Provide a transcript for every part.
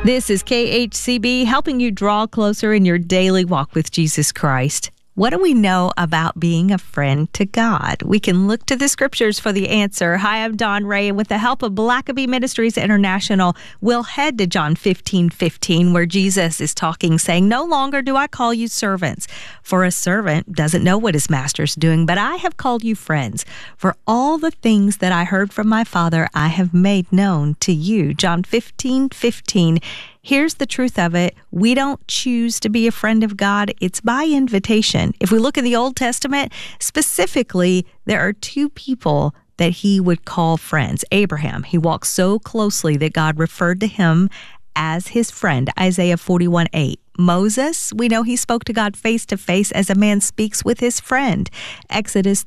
This is KHCB, helping you draw closer in your daily walk with Jesus Christ. What do we know about being a friend to God? We can look to the scriptures for the answer. Hi, I'm Dawn Ray, and with the help of Blackaby Ministries International, we'll head to John 15:15, where Jesus is talking, saying, "No longer do I call you servants, for a servant doesn't know what his master's doing, but I have called you friends. For all the things that I heard from my Father, I have made known to you." John 15:15. Here's the truth of it. We don't choose to be a friend of God. It's by invitation. If we look in the Old Testament, specifically, there are two people that he would call friends. Abraham, he walked so closely that God referred to him as his friend, Isaiah 41:8. Moses, we know he spoke to God face to face as a man speaks with his friend, Exodus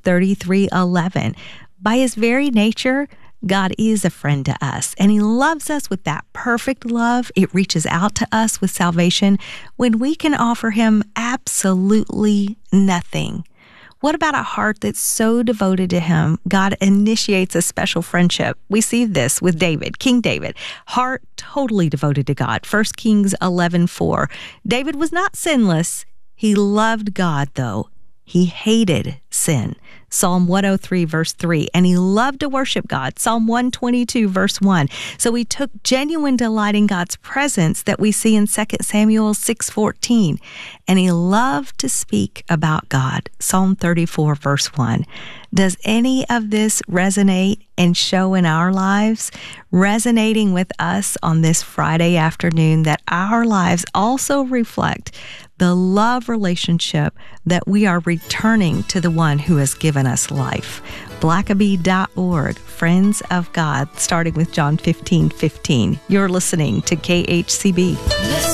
33:11. By his very nature, God is a friend to us, and he loves us with that perfect love. It reaches out to us with salvation when we can offer him absolutely nothing. What about a heart that's so devoted to him, God initiates a special friendship? We see this with David, King David, heart totally devoted to God. 1 Kings 11:4. David was not sinless. He loved God, though. He hated sin. Psalm 103, verse 3. And he loved to worship God. Psalm 122, verse 1. So he took genuine delight in God's presence that we see in 2 Samuel 6:14. And he loved to speak about God. Psalm 34, verse 1. Does any of this resonate and show in our lives? Resonating with us on this Friday afternoon, that our lives also reflect the love relationship that we are returning to the one who has given us life. Blackaby.org, Friends of God, starting with John 15:15. You're listening to KHCB.